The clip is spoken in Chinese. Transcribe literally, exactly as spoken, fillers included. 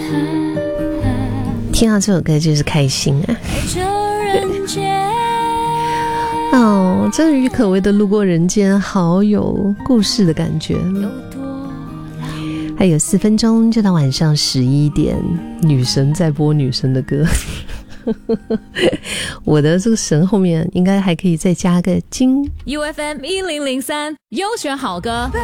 听到这首歌就是开心啊！哦，这郁可唯的《路过人间》好有故事的感觉。还有四分钟就到晚上十一点，女神在播女神的歌。我的这个神后面应该还可以再加个金。 U F M 一零零三优选好歌。